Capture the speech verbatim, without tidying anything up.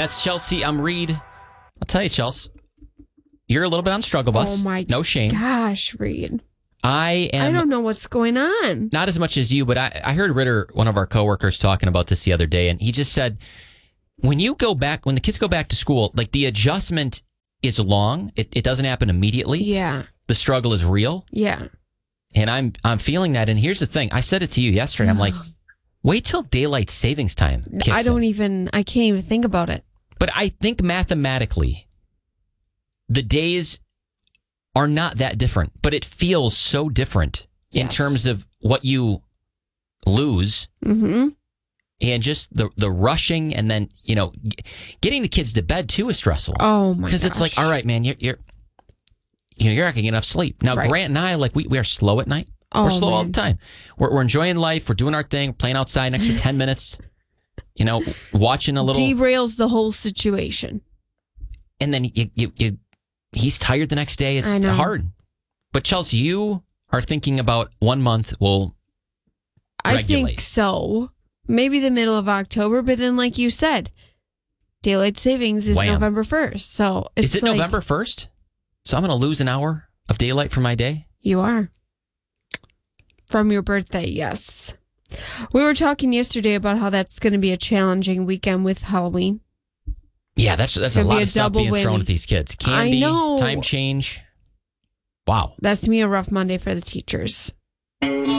That's Chelsea. I'm Reed. I'll tell you, Chelsea, you're a little bit on struggle bus. Oh my no shame. Gosh, Reed. I am. I don't know what's going on. Not as much as you, but I, I heard Ritter, one of our coworkers, talking about this the other day, and he just said, when you go back, when the kids go back to school, like the adjustment is long. It, it doesn't happen immediately. Yeah. The struggle is real. Yeah. And I'm I'm feeling that. And here's the thing. I said it to you yesterday. I'm like, wait till daylight savings time kicks I don't in. even, I can't even think about it. But I think mathematically, the days are not that different. But it feels so different Yes. in terms of what you lose. Mm-hmm. And just the the rushing and then, you know, g- getting the kids to bed too is stressful. Oh my gosh. Because it's like, all right, man, you're, you're you know, you're not going to get enough sleep. Now, Right. Grant and I, like, we, we are slow at night. Oh, we're slow all man. the time. We're, we're enjoying life. We're doing our thing, playing outside an extra ten minutes, you know, watching a little. Derails the whole situation. And then you, you, you, he's tired the next day. I It's know. hard. But, Chelsea, you are thinking about one month will I regulate. think so. Maybe the middle of October, but then like you said, daylight savings is Wham. November first. So it's Is it like, November first? So I'm going to lose an hour of daylight for my day? You are. From your birthday, yes. We were talking yesterday about how that's going to be a challenging weekend with Halloween. Yeah, that's that's It's a gonna lot be a of stuff being double thrown whammy. at these kids. I Candy, know. time change. Wow. That's to me a rough Monday for the teachers.